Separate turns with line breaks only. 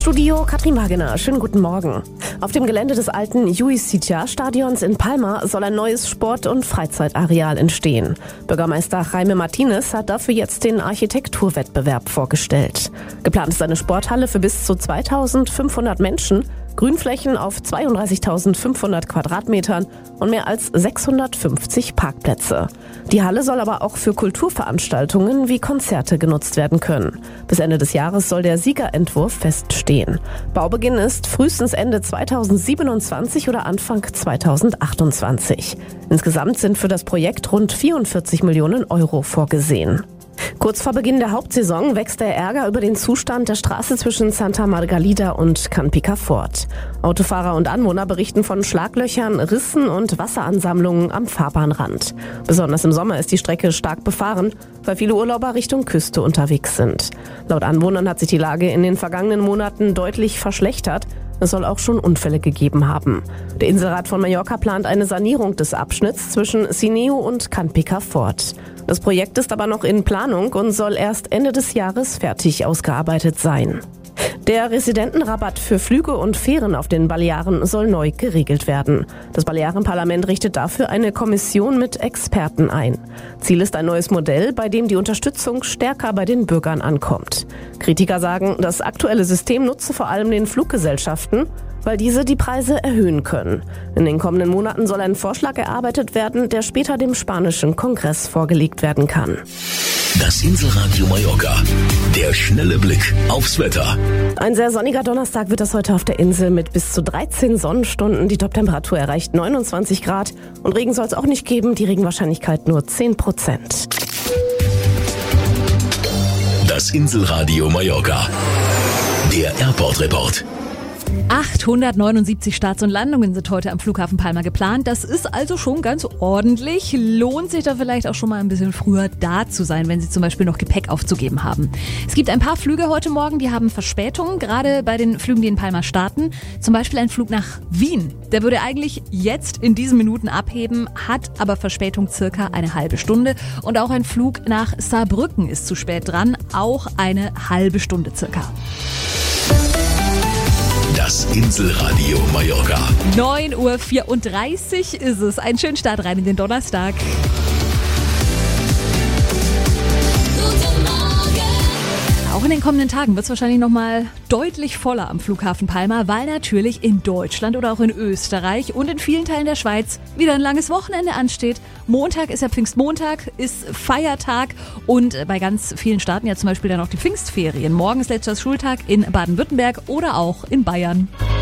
Studio Katrin Wagener. Schönen guten Morgen. Auf dem Gelände des alten Lluís-Sitjar-Stadions in Palma soll ein neues Sport- und Freizeitareal entstehen. Bürgermeister Jaime Martínez hat dafür jetzt den Architekturwettbewerb vorgestellt. Geplant ist eine Sporthalle für bis zu 2500 Menschen, Grünflächen auf 32.500 Quadratmetern und mehr als 650 Parkplätze. Die Halle soll aber auch für Kulturveranstaltungen wie Konzerte genutzt werden können. Bis Ende des Jahres soll der Siegerentwurf feststehen. Baubeginn ist frühestens Ende 2027 oder Anfang 2028. Insgesamt sind für das Projekt rund 44 Millionen Euro vorgesehen. Kurz vor Beginn der Hauptsaison wächst der Ärger über den Zustand der Straße zwischen Santa Margalida und Can Picafort. Autofahrer und Anwohner berichten von Schlaglöchern, Rissen und Wasseransammlungen am Fahrbahnrand. Besonders im Sommer ist die Strecke stark befahren, weil viele Urlauber Richtung Küste unterwegs sind. Laut Anwohnern hat sich die Lage in den vergangenen Monaten deutlich verschlechtert. Es soll auch schon Unfälle gegeben haben. Der Inselrat von Mallorca plant eine Sanierung des Abschnitts zwischen Sineu und Can Picafort. Das Projekt ist aber noch in Planung und soll erst Ende des Jahres fertig ausgearbeitet sein. Der Residentenrabatt für Flüge und Fähren auf den Balearen soll neu geregelt werden. Das Balearenparlament richtet dafür eine Kommission mit Experten ein. Ziel ist ein neues Modell, bei dem die Unterstützung stärker bei den Bürgern ankommt. Kritiker sagen, das aktuelle System nutze vor allem den Fluggesellschaften, weil diese die Preise erhöhen können. In den kommenden Monaten soll ein Vorschlag erarbeitet werden, der später dem spanischen Kongress vorgelegt werden kann.
Das Inselradio Mallorca. Der schnelle Blick aufs Wetter.
Ein sehr sonniger Donnerstag wird das heute auf der Insel mit bis zu 13 Sonnenstunden. Die Toptemperatur erreicht 29 Grad. Und Regen soll es auch nicht geben. Die Regenwahrscheinlichkeit nur 10%.
Das Inselradio Mallorca. Der Airport Report.
879 Starts und Landungen sind heute am Flughafen Palma geplant. Das ist also schon ganz ordentlich. Lohnt sich da vielleicht auch schon mal ein bisschen früher da zu sein, wenn Sie zum Beispiel noch Gepäck aufzugeben haben. Es gibt ein paar Flüge heute Morgen, die haben Verspätungen, gerade bei den Flügen, die in Palma starten. Zum Beispiel ein Flug nach Wien. Der würde eigentlich jetzt in diesen Minuten abheben, hat aber Verspätung circa eine halbe Stunde. Und auch ein Flug nach Saarbrücken ist zu spät dran, auch eine halbe Stunde circa.
Das Inselradio Mallorca.
9:34 Uhr ist es. Einen schönen Start rein in den Donnerstag. Auch in den kommenden Tagen wird es wahrscheinlich nochmal deutlich voller am Flughafen Palma, weil natürlich in Deutschland oder auch in Österreich und in vielen Teilen der Schweiz wieder ein langes Wochenende ansteht. Montag ist ja Pfingstmontag, ist Feiertag und bei ganz vielen starten ja zum Beispiel dann auch die Pfingstferien. Morgen ist letzter Schultag in Baden-Württemberg oder auch in Bayern.